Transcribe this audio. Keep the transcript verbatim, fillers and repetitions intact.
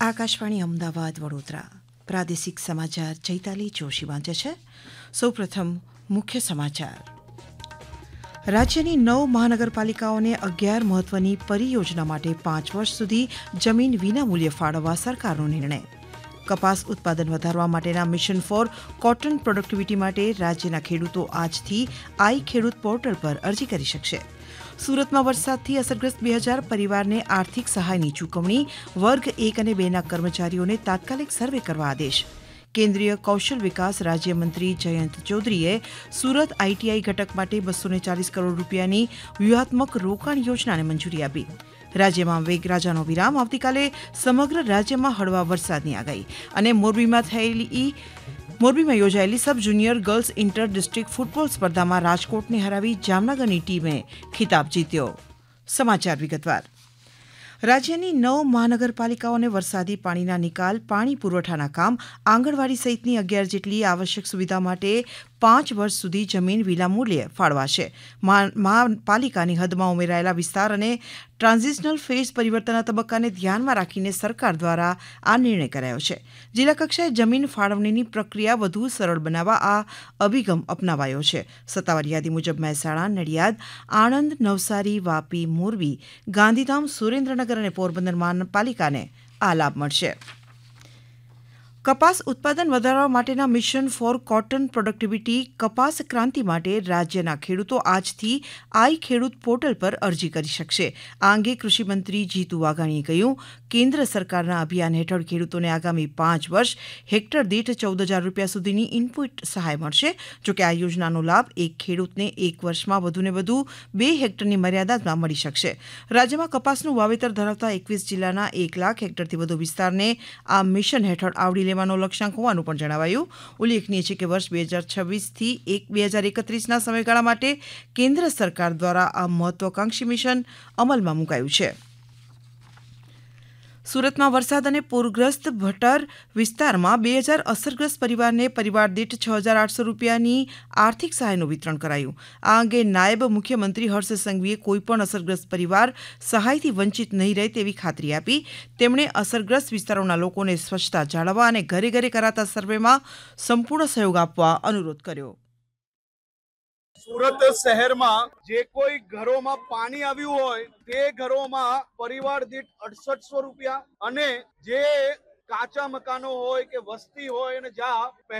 આકાશવાણી અમદાવાદ વડોદરા પ્રાદેશિક સમાચાર ચૈતાલી જોશી વાંચે છે. સૌપ્રથમ મુખ્ય સમાચાર. રાજ્યની નવ મહાનગરપાલિકાઓને અગિયાર મહત્વની પરિયોજના માટે પાંચ વર્ષ સુધી જમીન વિનામૂલ્યે ફાળવવા સરકારનો નિર્ણય. કપાસ ઉત્પાદન વધારવા માટેના મિશન ફોર કોટન પ્રોડક્ટિવિટી માટે રાજ્યના ખેડૂતો આજથી આઈ ખેડૂત પોર્ટલ પર અરજી કરી શકશે. સુરતમાં વરસાદથી અસરગ્રસ્ત બે હજાર પરિવારને આર્થિક સહાયની ચૂકવણી. વર્ગ એક અને બેના કર્મચારીઓને તાત્કાલિક સર્વે કરવા આદેશ. કેન્દ્રીય કૌશલ વિકાસ રાજ્યમંત્રી જયંત ચૌધરીએ સુરત આઈટીઆઈ ઘટક માટે બસો ચાલીસ કરોડ રૂપિયાની વ્યૂહાત્મક રોકાણ યોજનાને મંજૂરી આપી. રાજ્યમાં મેઘરાજાનો વિરામ. આવતીકાલે સમગ્ર રાજ્યમાં હળવા વરસાદની આગાહી. અને મોરબીમાં થયેલી મોરબીમાં યોજાયેલી sub junior girls inter district football સ્પર્ધામાં રાજકોટને હરાવી જામનગરની ટીમે ખિતાબ જીત્યો. સમાચાર વિગતવાર. રાજ્યની નવ મહાનગરપાલિકાઓને વરસાદી પાણીના નિકાલ, પાણી પુરવઠાના કામ, આંગણવાડી સહિતની અગિયાર જેટલી આવશ્યક સુવિધા માટે પાંચ વર્ષ સુધી જમીન વિનામૂલ્યે ફાળવાશે. મહાપાલિકાની હદમાં ઉમેરાયેલા વિસ્તાર અને ટ્રાન્ઝિશનલ ફેઝ પરિવર્તનના તબક્કાને ધ્યાનમાં રાખીને સરકાર દ્વારા આ નિર્ણય કરાયો છે. જિલ્લા કક્ષાએ જમીન ફાળવણીની પ્રક્રિયા વધુ સરળ બનાવવા આ અભિગમ અપનાવાયો છે. સત્તાવાર યાદી મુજબ મહેસાણા, નડિયાદ, આણંદ, નવસારી, વાપી, મોરબી, ગાંધીધામ, સુરેન્દ્રનગર અને પોરબંદર મહાનગરપાલિકાને આ લાભ મળશે. કપાસ ઉત્પાદન વધારવા માટેના મિશન ફોર કોટન પ્રોડક્ટિવિટી કપાસ ક્રાંતિ માટે રાજ્યના ખેડૂતો આજથી આઈ ખેડૂત પોર્ટલ પર અરજી કરી શકશે. આ અંગે કૃષિમંત્રી જીતુ વાઘાણીએ કહ્યું, કેન્દ્ર સરકારના અભિયાન હેઠળ ખેડૂતોને આગામી પાંચ વર્ષ હેક્ટર દીઠ ચૌદ હજાર રૂપિયા સુધીની ઇનપુટ સહાય મળશે. જોકે આ યોજનાનો લાભ એક ખેડૂતને એક વર્ષમાં વધુને વધુ બે હેક્ટરની મર્યાદામાં મળી શકશે. રાજ્યમાં કપાસનું વાવેતર ધરાવતા એકવીસ જિલ્લાના એક લાખ હેક્ટરથી વધુ વિસ્તારને આ મિશન હેઠળ આવરી લેવાનો લક્ષ્યાંક હોવાનું પણ જણાવાયું. ઉલ્લેખનીય છે કે વર્ષ બે હજાર છવ્વીસથી એક બે હજાર એકત્રીસના સમયગાળા માટે કેન્દ્ર સરકાર દ્વારા આ મહત્વાકાંક્ષી મિશન અમલમાં મુકાયું છે. સુરતમાં વરસાદ અને પૂરગ્રસ્ત ભટર વિસ્તારમાં બે હજાર અસરગ્રસ્ત પરિવારને પરિવાર દીઠ છ હજાર આઠસો રૂપિયાની આર્થિક સહાયનું વિતરણ કરાયું. આ અંગે નાયબ મુખ્યમંત્રી હર્ષ સંઘવીએ કોઈપણ અસરગ્રસ્ત પરિવાર સહાયથી વંચિત નહીં રહે તેવી ખાતરી આપી. તેમણે અસરગ્રસ્ત વિસ્તારોના લોકોને સ્વચ્છતા જાળવવા અને ઘરે ઘરે કરાતા સર્વેમાં સંપૂર્ણ સહયોગ આપવા અનુરોધ કર્યો. સુરત શહેરમાં જે કોઈ ઘરોમાં પાણી આવ્યું હોય તે ઘરોમાં પરિવાર દીઠ અડસઠસો રૂપિયા અને જે કાચા મકાનો હોય કે વસ્તી હોય અને જ્યાં